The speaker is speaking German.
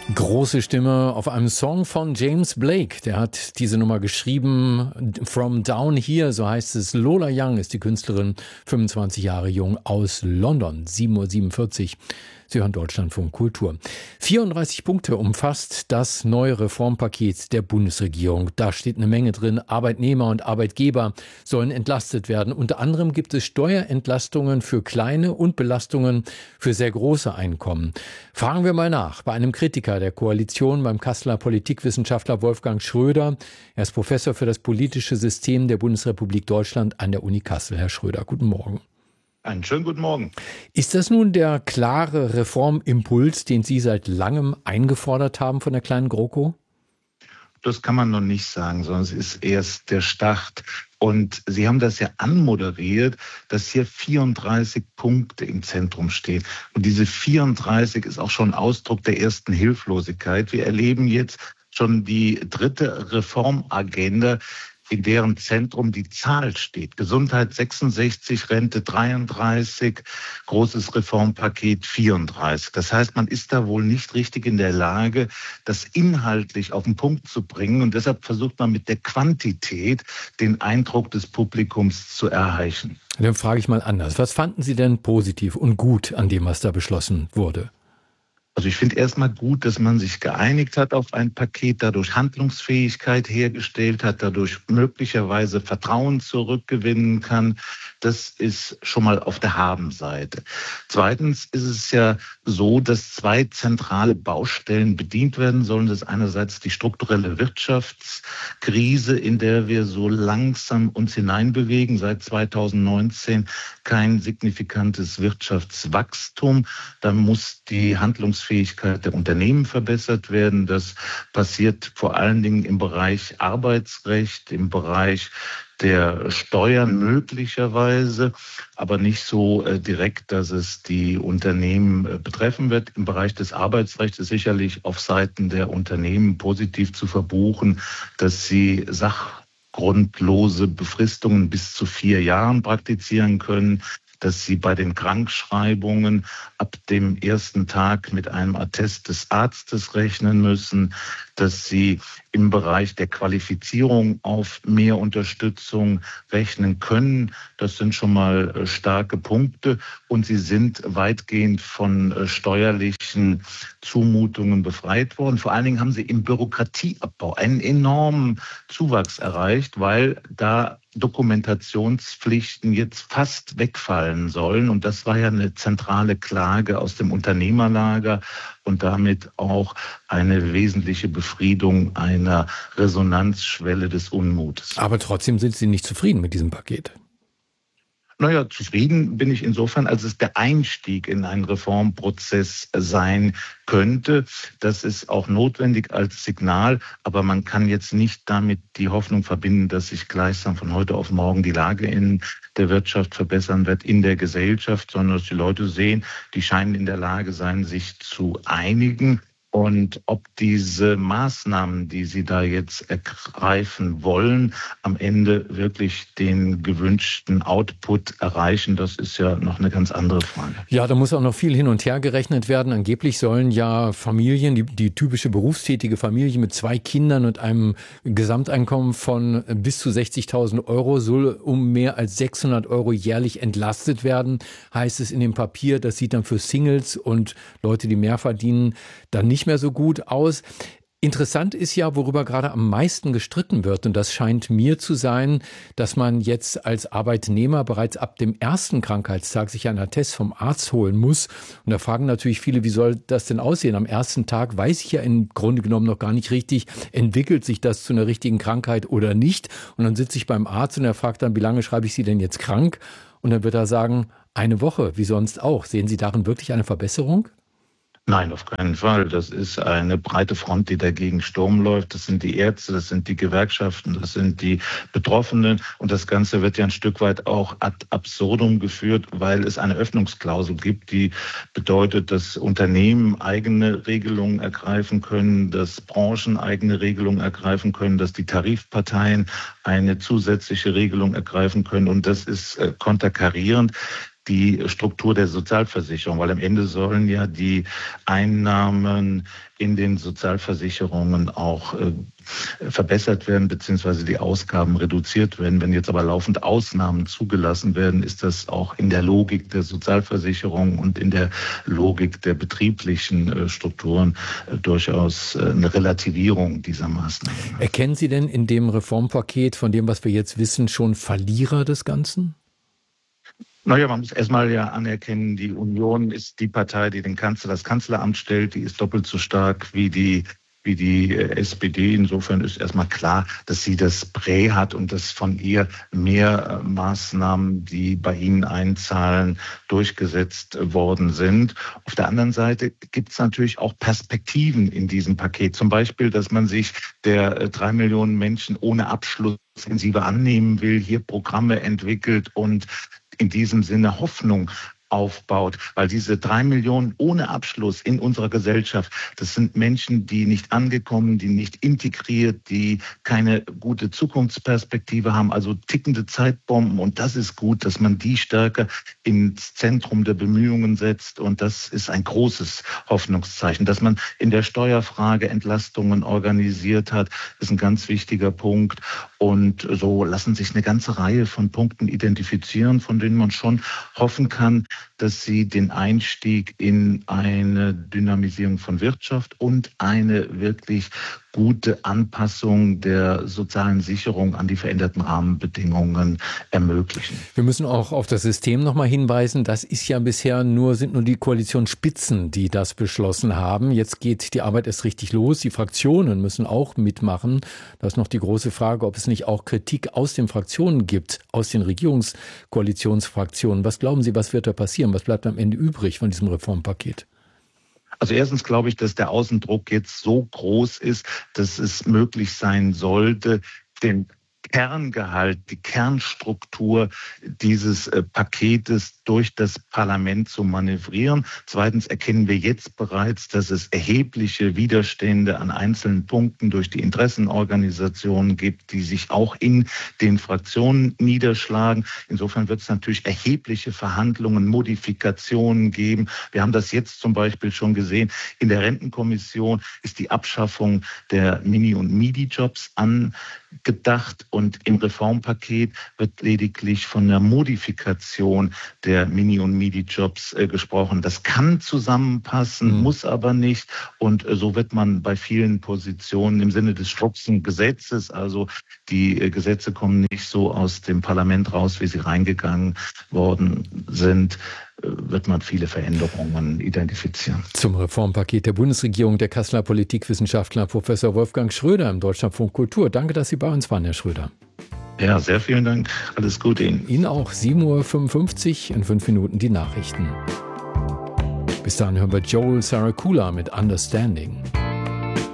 Große Stimme auf einem Song von James Blake. Der hat diese Nummer geschrieben. From Down Here, so heißt es. Lola Young ist die Künstlerin, 25 Jahre jung, aus London. 7:47 Uhr. Sie hören Deutschlandfunk Kultur. 34 Punkte umfasst das neue Reformpaket der Bundesregierung. Da steht eine Menge drin. Arbeitnehmer und Arbeitgeber sollen entlastet werden. Unter anderem gibt es Steuerentlastungen für kleine und Belastungen für sehr große Einkommen. Fragen wir mal nach bei einem Kritiker der Koalition, beim Kasseler Politikwissenschaftler Wolfgang Schröder. Er ist Professor für das politische System der Bundesrepublik Deutschland an der Uni Kassel. Herr Schröder, guten Morgen. Einen schönen guten Morgen. Ist das nun der klare Reformimpuls, den Sie seit langem eingefordert haben von der kleinen GroKo? Das kann man noch nicht sagen, sondern es ist erst der Start. Und Sie haben das ja anmoderiert, dass hier 34 Punkte im Zentrum stehen. Und diese 34 ist auch schon Ausdruck der ersten Hilflosigkeit. Wir erleben jetzt schon die dritte Reformagenda, in deren Zentrum die Zahl steht. Gesundheit 66, Rente 33, großes Reformpaket 34. Das heißt, man ist da wohl nicht richtig in der Lage, das inhaltlich auf den Punkt zu bringen. Und deshalb versucht man mit der Quantität den Eindruck des Publikums zu erreichen. Dann frage ich mal anders. Was fanden Sie denn positiv und gut an dem, was da beschlossen wurde? Also ich finde erstmal gut, dass man sich geeinigt hat auf ein Paket, dadurch Handlungsfähigkeit hergestellt hat, dadurch möglicherweise Vertrauen zurückgewinnen kann. Das ist schon mal auf der Habenseite. Zweitens ist es ja so, dass zwei zentrale Baustellen bedient werden sollen. Das ist einerseits die strukturelle Wirtschaftskrise, in der wir so langsam uns hineinbewegen. Seit 2019 kein signifikantes Wirtschaftswachstum. Da muss die Handlungsfähigkeit der Unternehmen verbessert werden. Das passiert vor allen Dingen im Bereich Arbeitsrecht, im Bereich der Steuern möglicherweise, aber nicht so direkt, dass es die Unternehmen betreffen wird. Im Bereich des Arbeitsrechts ist sicherlich auf Seiten der Unternehmen positiv zu verbuchen, dass sie sachgrundlose Befristungen bis zu 4 Jahren praktizieren können, dass sie bei den Krankschreibungen ab dem ersten Tag mit einem Attest des Arztes rechnen müssen, dass sie im Bereich der Qualifizierung auf mehr Unterstützung rechnen können. Das sind schon mal starke Punkte und sie sind weitgehend von steuerlichen Zumutungen befreit worden. Vor allen Dingen haben sie im Bürokratieabbau einen enormen Zuwachs erreicht, weil da Dokumentationspflichten jetzt fast wegfallen sollen. Und das war ja eine zentrale Klage aus dem Unternehmerlager und damit auch eine wesentliche Befriedung einer Resonanzschwelle des Unmutes. Aber trotzdem sind Sie nicht zufrieden mit diesem Paket. Naja, zufrieden bin ich insofern, als es der Einstieg in einen Reformprozess sein könnte. Das ist auch notwendig als Signal, aber man kann jetzt nicht damit die Hoffnung verbinden, dass sich gleichsam von heute auf morgen die Lage in der Wirtschaft verbessern wird, in der Gesellschaft, sondern dass die Leute sehen, die scheinen in der Lage sein, sich zu einigen. Und ob diese Maßnahmen, die sie da jetzt ergreifen wollen, am Ende wirklich den gewünschten Output erreichen, das ist ja noch eine ganz andere Frage. Ja, da muss auch noch viel hin und her gerechnet werden. Angeblich sollen ja Familien, die typische berufstätige Familie mit 2 Kindern und einem Gesamteinkommen von bis zu 60.000 Euro, soll um mehr als 600 Euro jährlich entlastet werden, heißt es in dem Papier. Das sieht dann für Singles und Leute, die mehr verdienen, dann nicht mehr so gut aus. Interessant ist ja, worüber gerade am meisten gestritten wird, und das scheint mir zu sein, dass man jetzt als Arbeitnehmer bereits ab dem ersten Krankheitstag sich einen Attest vom Arzt holen muss. Und da fragen natürlich viele, wie soll das denn aussehen? Am ersten Tag weiß ich ja im Grunde genommen noch gar nicht richtig, entwickelt sich das zu einer richtigen Krankheit oder nicht? Und dann sitze ich beim Arzt und er fragt dann, wie lange schreibe ich Sie denn jetzt krank? Und dann wird er sagen, 1 Woche, wie sonst auch. Sehen Sie darin wirklich eine Verbesserung? Nein, auf keinen Fall. Das ist eine breite Front, die dagegen Sturm läuft. Das sind die Ärzte, das sind die Gewerkschaften, das sind die Betroffenen. Und das Ganze wird ja ein Stück weit auch ad absurdum geführt, weil es eine Öffnungsklausel gibt, die bedeutet, dass Unternehmen eigene Regelungen ergreifen können, dass Branchen eigene Regelungen ergreifen können, dass die Tarifparteien eine zusätzliche Regelung ergreifen können. Und das ist konterkarierend. die Struktur der Sozialversicherung, weil am Ende sollen ja die Einnahmen in den Sozialversicherungen auch verbessert werden, beziehungsweise die Ausgaben reduziert werden. Wenn jetzt aber laufend Ausnahmen zugelassen werden, ist das auch in der Logik der Sozialversicherung und in der Logik der betrieblichen Strukturen durchaus eine Relativierung dieser Maßnahmen. Erkennen Sie denn in dem Reformpaket, von dem, was wir jetzt wissen, schon Verlierer des Ganzen? Naja, man muss erstmal ja anerkennen, die Union ist die Partei, die das Kanzleramt stellt. Die ist doppelt so stark wie die SPD. Insofern ist erstmal klar, dass sie das Prä hat und dass von ihr mehr Maßnahmen, die bei ihnen einzahlen, durchgesetzt worden sind. Auf der anderen Seite gibt es natürlich auch Perspektiven in diesem Paket. Zum Beispiel, dass man sich der 3 Millionen Menschen ohne Abschluss intensiver annehmen will, hier Programme entwickelt und in diesem Sinne Hoffnung aufbaut, weil diese 3 Millionen ohne Abschluss in unserer Gesellschaft, das sind Menschen, die nicht angekommen, die nicht integriert, die keine gute Zukunftsperspektive haben, also tickende Zeitbomben. Und das ist gut, dass man die stärker ins Zentrum der Bemühungen setzt. Und das ist ein großes Hoffnungszeichen. Dass man in der Steuerfrage Entlastungen organisiert hat, ist ein ganz wichtiger Punkt. Und so lassen sich eine ganze Reihe von Punkten identifizieren, von denen man schon hoffen kann, dass sie den Einstieg in eine Dynamisierung von Wirtschaft und eine wirklich gute Anpassung der sozialen Sicherung an die veränderten Rahmenbedingungen ermöglichen. Wir müssen auch auf das System nochmal hinweisen. Das ist ja bisher sind nur die Koalitionsspitzen, die das beschlossen haben. Jetzt geht die Arbeit erst richtig los. Die Fraktionen müssen auch mitmachen. Da ist noch die große Frage, ob es nicht auch Kritik aus den Fraktionen gibt, aus den Regierungskoalitionsfraktionen. Was glauben Sie, was wird da passieren? Was bleibt am Ende übrig von diesem Reformpaket? Also erstens glaube ich, dass der Außendruck jetzt so groß ist, dass es möglich sein sollte, den Kerngehalt, die Kernstruktur dieses Paketes durch das Parlament zu manövrieren. Zweitens erkennen wir jetzt bereits, dass es erhebliche Widerstände an einzelnen Punkten durch die Interessenorganisationen gibt, die sich auch in den Fraktionen niederschlagen. Insofern wird es natürlich erhebliche Verhandlungen, Modifikationen geben. Wir haben das jetzt zum Beispiel schon gesehen. In der Rentenkommission ist die Abschaffung der Mini- und Midi-Jobs angedacht und im Reformpaket wird lediglich von der Modifikation der Mini- und Midi-Jobs gesprochen. Das kann zusammenpassen, muss aber nicht. Und so wird man bei vielen Positionen im Sinne des Struckschen Gesetzes, also die Gesetze kommen nicht so aus dem Parlament raus, wie sie reingegangen worden sind, wird man viele Veränderungen identifizieren. Zum Reformpaket der Bundesregierung der Kasseler Politikwissenschaftler Professor Wolfgang Schröder im Deutschlandfunk Kultur. Danke, dass Sie bei uns waren, Herr Schröder. Ja, sehr vielen Dank. Alles Gute Ihnen. Ihnen auch. 7:55 Uhr, in 5 Minuten die Nachrichten. Bis dahin hören wir Joel Saracula mit Understanding.